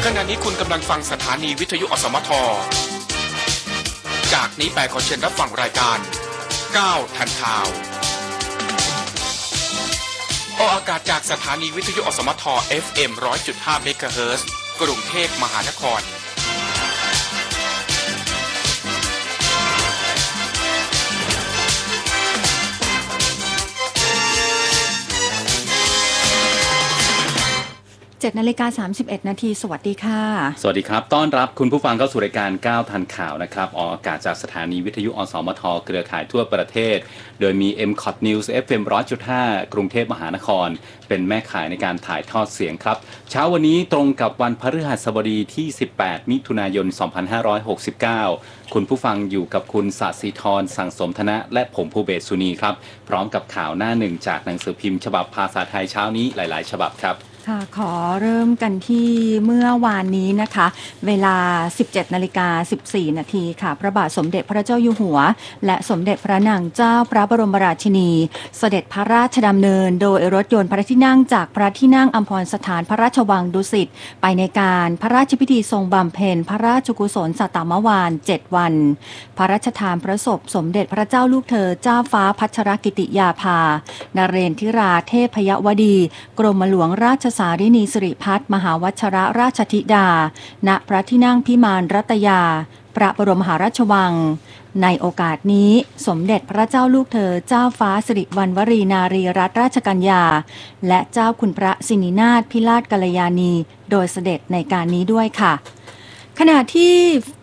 ขณะนี้คุณกำลังฟังสถานีวิทยุอสมทจากนี้ไปขอเชิญรับฟังรายการ9ทันข่าวออกอากาศจากสถานีวิทยุอสมท FM 100.5 เมกะเฮิรตซ์กรุงเทพมหานคร 7:31 นาทีสวัสดีค่ะสวัสดีครับต้อนรับคุณผู้ฟังเข้าสู่รายการ9ทันข่าวนะครับออกอากาศจากสถานีวิทยุอสมทเครือข่ายทั่วประเทศโดยมี MCOT News FM 100.5 กรุงเทพมหานครเป็นแม่ข่ายในการถ่ายทอดเสียงครับเช้าวันนี้ตรงกับวันพฤหัสบดีที่18มิถุนายน2569คุณผู้ฟังอยู่กับคุณศศิธรสังสมธนะและผมภูเบศสุนีครับพร้อมกับข่าวหน้าหนึ่งจากหนังสือพิมพ์ฉบับภาษาไทยเช้านี้หลายๆฉบับครับค่ะขอเริ่มกันที่เมื่อวานนี้นะคะเวลา 17:14 นาทีค่ะพระบาทสมเด็จพระเจ้าอยู่หัวและสมเด็จพระนางเจ้าพระบรมราชินีเสด็จพระราชดำเนินโดยรถยนต์พระที่นั่งจากพระที่นั่งอัมพรสถานพระราชวังดุสิตไปในการพระราชพิธีทรงบำเพ็ญพระราชกุศลสัตตมวาล7วันพระราชทานพระศพสมเด็จพระเจ้าลูกเธอเจ้าฟ้าพัชรกิติยาภานเรนทิราเทพยวดีกรมหลวงราชสารินีสิริพัฒน์มหาวชิรราชธิดาณพระที่นั่งพิมานรัตยาพระบรมมหาราชวังในโอกาสนี้สมเด็จพระเจ้าลูกเธอเจ้าฟ้าสิริวัณวรีนารีรัตนราชกัญญาและเจ้าคุณพระสินินาถพิราชกัลยาณีโดยเสด็จในการนี้ด้วยค่ะขณะที่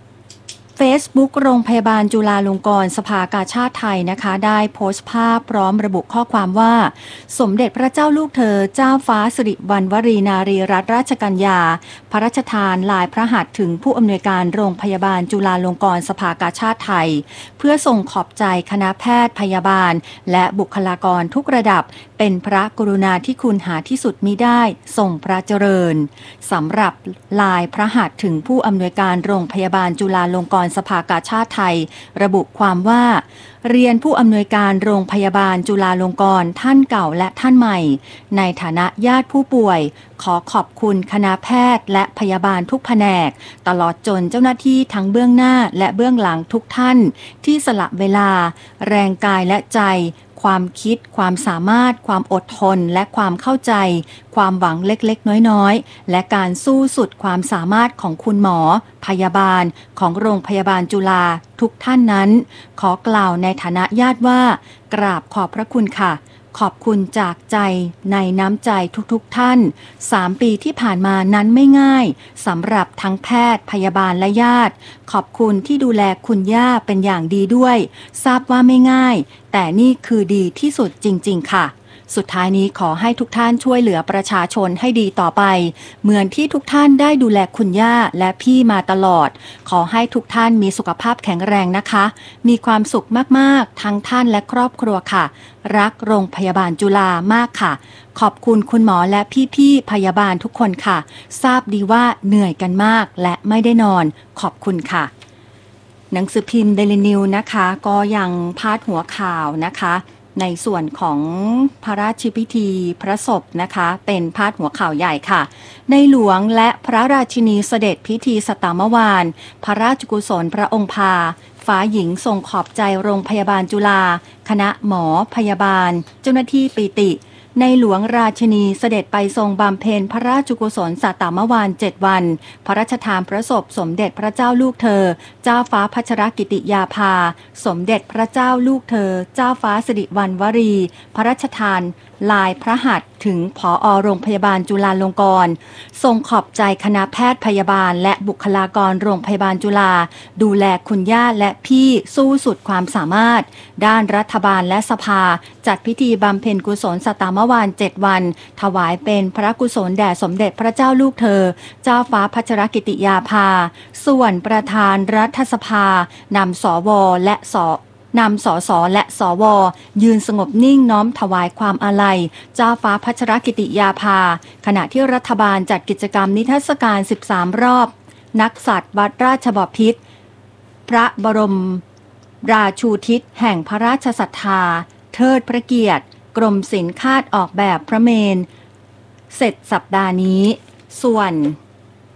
Facebook โรงพยาบาลจุฬาลงกรณ์สภากาชาดไทยนะคะได้โพสต์ภาพพร้อมระบุข้อความว่าสมเด็จพระเจ้าลูกเธอเจ้าฟ้าสิริวัณวรีนารีรัตนราชกัญญาพระราชทานลายพระหัตถ์ถึงผู้อำนวยการโรงพยาบาลจุฬาลงกรณ์สภากาชาดไทยเพื่อส่งขอบใจคณะแพทย์พยาบาลและบุคลากรทุกระดับเป็นพระกรุณาธิคุณหาที่สุดมิได้ทรงพระเจริญสำหรับลายพระหัตถ์ถึงผู้อำนวยการโรงพยาบาลจุฬาลงกรณ์สภากาชาดไทยระบุความว่าเรียนผู้อำนวยการโรงพยาบาลจุฬาลงกรณ์ท่านเก่าและท่านใหม่ในฐานะญาติผู้ป่วยขอขอบคุณคณะแพทย์และพยาบาลทุกแผนกตลอดจนเจ้าหน้าที่ทั้งเบื้องหน้าและเบื้องหลังทุกท่านที่สละเวลาแรงกายและใจความคิดความสามารถความอดทนและความเข้าใจความหวังเล็กๆน้อยๆและการสู้สุดความสามารถของคุณหมอพยาบาลของโรงพยาบาลจุฬาทุกท่านนั้นขอกล่าวในฐานะญาติว่ากราบขอบพระคุณค่ะขอบคุณจากใจในน้ำใจทุกๆท่าน3 ปีที่ผ่านมานั้นไม่ง่ายสำหรับทั้งแพทย์พยาบาลและญาติขอบคุณที่ดูแลคุณย่าเป็นอย่างดีด้วยทราบว่าไม่ง่ายแต่นี่คือดีที่สุดจริงๆค่ะสุดท้ายนี้ขอให้ทุกท่านช่วยเหลือประชาชนให้ดีต่อไปเหมือนที่ทุกท่านได้ดูแลคุณย่าและพี่มาตลอดขอให้ทุกท่านมีสุขภาพแข็งแรงนะคะมีความสุขมากๆทั้งท่านและครอบครัวค่ะรักโรงพยาบาลจุฬามากค่ะขอบคุณคุณหมอและพี่ๆพยาบาลทุกคนค่ะทราบดีว่าเหนื่อยกันมากและไม่ได้นอนขอบคุณค่ะหนังสือพิมพ์เดลินิวนะคะก็ยังพาดหัวข่าวนะคะในส่วนของพระราชพิธีพระศพนะคะเป็นพาดหัวข่าวใหญ่ค่ะในหลวงและพระราชินีเสด็จพิธีสัตตมวาลพระราชกุศลพระองค์พาฟ้าหญิงทรงขอบใจโรงพยาบาลจุฬาคณะหมอพยาบาลเจ้าหน้าที่ปิติในหลวงราชินีเสด็จไปทรงบำเพ็ญพระราชกุศลสัตตมวาล7วันพระราชทานพระศพสมเด็จพระเจ้าลูกเธอเจ้าฟ้าพัชรกิติยาภาสมเด็จพระเจ้าลูกเธอเจ้าฟ้าสิริวัณวรีพระราชทานลายพระหัตถ์ถึงผอ.โรงพยาบาลจุฬาลงกรณ์ทรงขอบใจคณะแพทย์พยาบาลและบุคลากรโรงพยาบาลจุฬาดูแลคุณย่าและพี่สู้สุดความสามารถด้านรัฐบาลและสภาจัดพิธีบำเพ็ญกุศลสัตตมวาล7วันถวายเป็นพระกุศลแด่สมเด็จพระเจ้าลูกเธอเจ้าฟ้าพัชรกิติยาภาส่วนประธานรัฐสภานำสวและนำสสและสวยืนสงบนิ่งน้อมถวายความอาลัยเจ้าฟ้าพัชรกิติยาภาขณะที่รัฐบาลจัดกิจกรรมนิทรรศการ13รอบนักสัตว์วัดราชบพิตรพระบรมราชูทิศแห่งพระราชศรัทธาเทิดพระเกียรติกรมศิลป์คาดออกแบบพระเมรุเสร็จสัปดาห์นี้ส่วน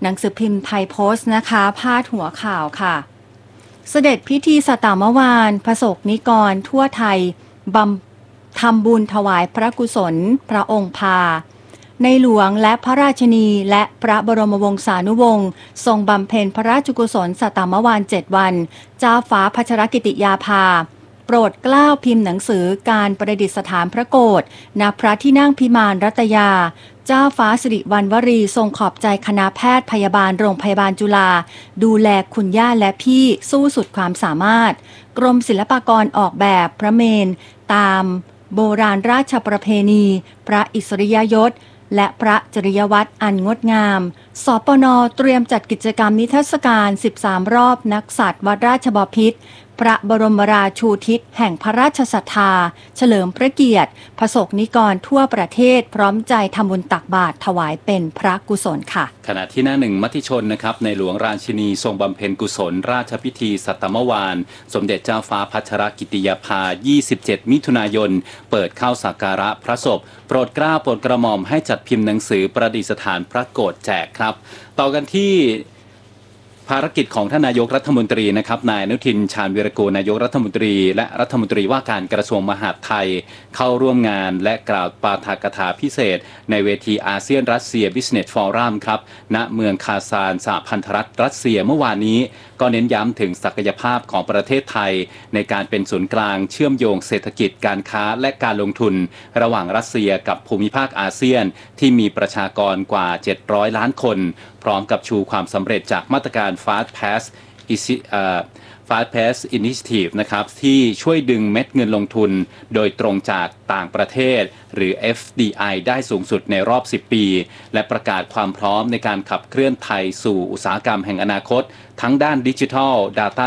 หนังสือพิมพ์ไทยโพสต์นะคะพาดหัวข่าวค่ะเสด็จพิธีสตามวานพระสงฆ์นิกรทั่วไทยทำบุญถวายพระกุศลพระองค์พาในหลวงและพระราชินีและพระบรมวงศานุวงศ์ทรงบำเพ็ญพระราชกุศลสตามวาน7 วันเจ้าฟ้าพัชรกิติยาภาโปรดเกล้าพิมพ์หนังสือการประดิษฐานพระโกฐณพระที่นั่งพิมานรัตยาเจ้าฟ้าสิริวัณวรีทรงขอบใจคณะแพทย์พยาบาลโรงพยาบาลจุฬาดูแลคุณย่าและพี่สู้สุดความสามารถกรมศิลปากรออกแบบพระเมรุตามโบราณราชประเพณีพระอิสริยยศและพระจริยวัตรอันงดงามสปน.เตรียมจัดกิจกรรมนิทรรศการ13 รอบนักสัตว์วัดราชบพิตรพระบรมราชูทิศแห่งพระราชศรัทธาเฉลิมพระเกียรติพระสงฆ์นิกรทั่วประเทศพร้อมใจทำบุญตักบาตรถวายเป็นพระกุศลค่ะขณะที่หน้าหนึ่งมติชนนะครับในหลวงราชินีทรงบำเพ็ญกุศลราชพิธีสัตมวานสมเด็จเจ้าฟ้าพัชรกิติยาภา27 มิถุนายนเปิดเข้าสักการะพระศพโปรดเกล้าโปรดกระหม่อมให้จัดพิมพ์หนังสือประดิษฐานพระโกฐแจกครับต่อกันที่ภารกิจของท่านนายกรัฐมนตรีนะครับนายอนุทินชาญวีรกูลนายกรัฐมนตรีและรัฐมนตรีว่าการกระทรวงมหาดไทยเข้าร่วมงานและกล่าวปาฐกถาพิเศษในเวทีอาเซียนรัสเซีย Business Forum ครับณเมืองคาซานสหพันธรัฐรัสเซียเมื่อวานนี้ก็เน้นย้ำถึงศักยภาพของประเทศไทยในการเป็นศูนย์กลางเชื่อมโยงเศรษฐกิจการค้าและการลงทุนระหว่างรัสเซียกับภูมิภาคอาเซียนที่มีประชากรกว่า700 ล้านคนพร้อมกับชูความสำเร็จจากมาตรการ Fast Pass Initiative นะครับที่ช่วยดึงเม็ดเงินลงทุนโดยตรงจากต่างประเทศหรือ FDI ได้สูงสุดในรอบ 10 ปีและประกาศความพร้อมในการขับเคลื่อนไทยสู่อุตสาหกรรมแห่งอนาคตทั้งด้านดิจิทัล Data